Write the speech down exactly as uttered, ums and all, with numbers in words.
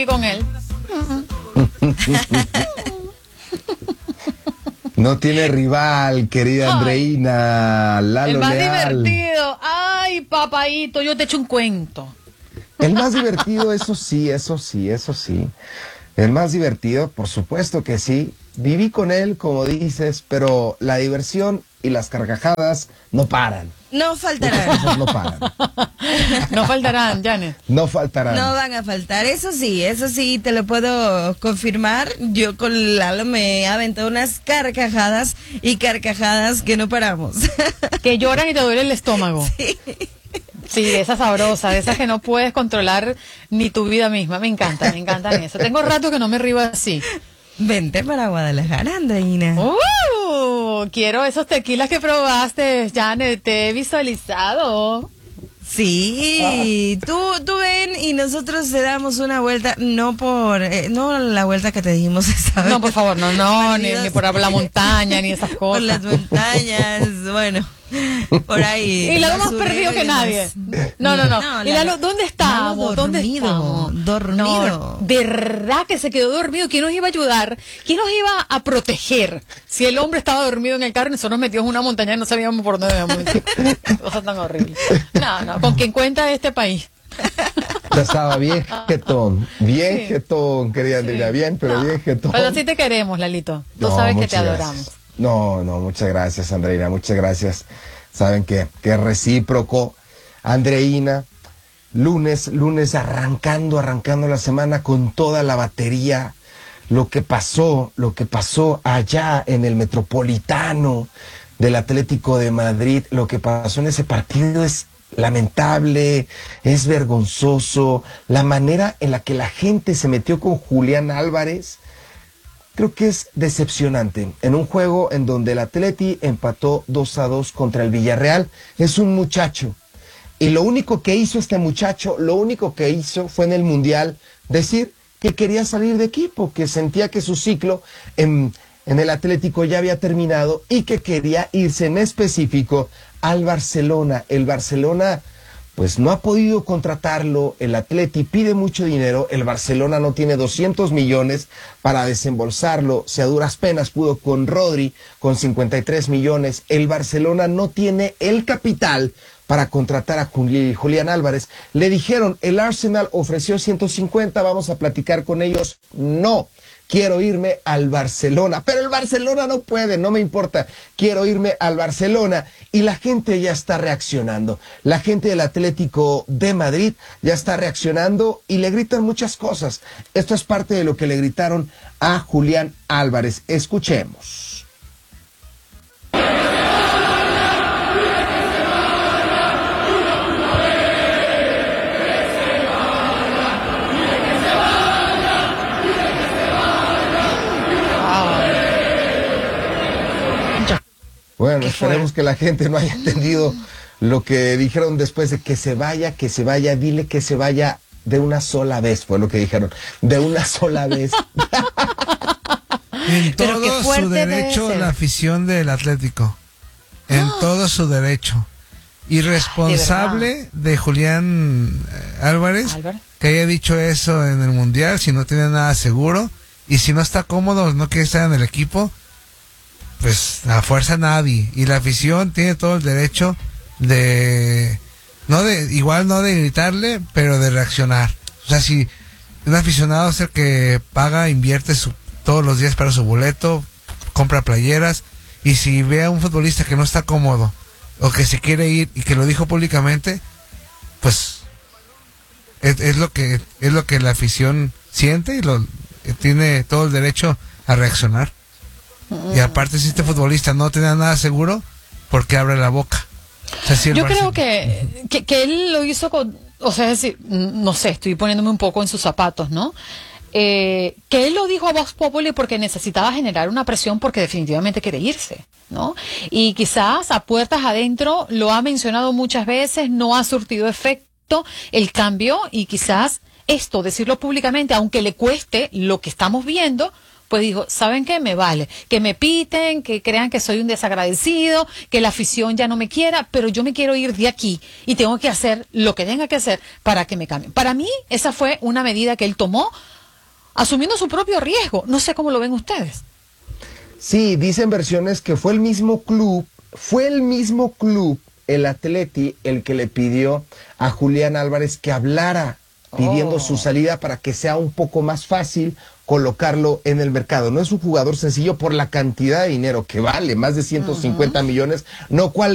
viví con él. No tiene rival, querida Andreina. Lalo El más Leal. divertido. Ay, papaíto, yo te echo un cuento. El más divertido, eso sí, eso sí, eso sí. El más divertido, por supuesto que sí. Viví con él, como dices, pero la diversión y las carcajadas no paran. No faltarán. Muchas cosas no paran. No faltarán, Janet. No faltarán. No van a faltar, eso sí, eso sí, te lo puedo confirmar. Yo con Lalo me he aventado unas carcajadas y carcajadas que no paramos. Que lloran y te duele el estómago. Sí. Sí, de esas sabrosas, de esas que no puedes controlar ni tu vida misma. Me encanta, me encantan eso. Tengo rato que no me río así. Vente para Guadalajara, Andreina. ¡Uh! Quiero esos tequilas que probaste, Janet, te he visualizado. Sí, tú, tú ven y nosotros te damos una vuelta, no por, eh, no la vuelta que te dijimos esta vez. No, por favor, no, no, ni, ni por la montaña, ni esas cosas. Por las montañas, bueno, por ahí. Y Lalo más basurero perdido y que demás. nadie. No, no, no. No, y Lalo- Lalo, ¿dónde estamos? Lalo ¿Dónde dormido, estamos? dormido. No, de verdad que se quedó dormido. ¿Quién nos iba a ayudar? ¿Quién nos iba a proteger? Si el hombre estaba dormido en el carro y nosotros nos metimos en una montaña y no sabíamos por dónde íbamos. Cosa tan horrible. No, no, con quien cuenta este país. Ya estaba bien jetón, bien Sí. jetón, querida Andreina, bien, pero No, bien jetón. Pero sí te queremos, Lalito. Tú No, sabes que te muchas adoramos. gracias. No, no, muchas gracias, Andreina, muchas gracias. Saben que, que es recíproco. Andreina, lunes, lunes arrancando, arrancando la semana con toda la batería. Lo que pasó, lo que pasó allá en el Metropolitano del Atlético de Madrid, lo que pasó en ese partido es lamentable, es vergonzoso. La manera en la que la gente se metió con Julián Álvarez, creo que es decepcionante. En un juego en donde el Atleti empató dos a dos contra el Villarreal, es un muchacho. Y lo único que hizo este muchacho, lo único que hizo fue en el Mundial decir que quería salir de equipo, que sentía que su ciclo en, en el Atlético ya había terminado y que quería irse en específico al Barcelona. El Barcelona pues no ha podido contratarlo, el Atleti pide mucho dinero, el Barcelona no tiene doscientos millones para desembolsarlo, si a duras penas pudo con Rodri, con cincuenta y tres millones, el Barcelona no tiene el capital para contratar a Juli- Julián Álvarez. Le dijeron, el Arsenal ofreció ciento cincuenta, vamos a platicar con ellos, no. Quiero irme al Barcelona, pero el Barcelona no puede, no me importa, quiero irme al Barcelona y la gente ya está reaccionando, la gente del Atlético de Madrid ya está reaccionando y le gritan muchas cosas. Esto es parte de lo que le gritaron a Julián Álvarez, escuchemos. Bueno, esperemos que la gente no haya entendido lo que dijeron después de que se vaya, que se vaya, dile que se vaya de una sola vez, fue lo que dijeron, de una sola vez. En Pero qué todo fuerte su debe derecho ser. la afición del Atlético. En todo su derecho. Irresponsable de Julián eh, Álvarez, Álvarez. que haya dicho eso en el Mundial, si no tiene nada seguro, y si no está cómodo, no quiere estar en el equipo, pues a fuerza nadie. Y la afición tiene todo el derecho de, no de, igual no de gritarle, pero de reaccionar. O sea, si un aficionado es el que paga, invierte su, todos los días para su boleto, compra playeras, y si ve a un futbolista que no está cómodo, o que se quiere ir, y que lo dijo públicamente, pues es, es lo que es lo que la afición siente, y lo tiene todo el derecho a reaccionar. Y aparte, si este futbolista no tiene nada seguro, ¿por qué abre la boca? O sea, si el Yo Barça- creo que, que, que él lo hizo con, o sea, es decir, no sé, estoy poniéndome un poco en sus zapatos, ¿no? Eh, que él lo dijo a Vox Populi porque necesitaba generar una presión porque definitivamente quiere irse, ¿no? Y quizás a puertas adentro lo ha mencionado muchas veces, no ha surtido efecto el cambio y quizás esto, decirlo públicamente, aunque le cueste lo que estamos viendo, pues dijo, ¿saben qué? Me vale. Que me piten, que crean que soy un desagradecido, que la afición ya no me quiera, pero yo me quiero ir de aquí y tengo que hacer lo que tenga que hacer para que me cambien. Para mí, esa fue una medida que él tomó asumiendo su propio riesgo. No sé cómo lo ven ustedes. Sí, dicen versiones que fue el mismo club, fue el mismo club, el Atleti, el que le pidió a Julián Álvarez que hablara pidiendo oh. su salida para que sea un poco más fácil colocarlo en el mercado. No es un jugador sencillo por la cantidad de dinero que vale, más de ciento cincuenta uh-huh. millones, no cual